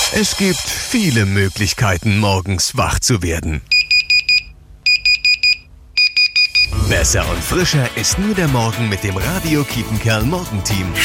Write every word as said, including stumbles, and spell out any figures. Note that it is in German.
Es gibt viele Möglichkeiten, morgens wach zu werden. Besser und frischer ist nur der Morgen mit dem Radio Kiepenkerl Morgenteam.